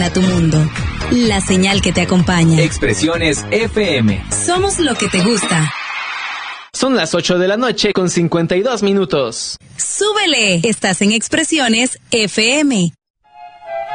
ilumina tu mundo. La señal que te acompaña. Expresiones FM. Somos lo que te gusta. Son las 8 de la noche con 52 minutos. ¡Súbele! Estás en Expresiones FM.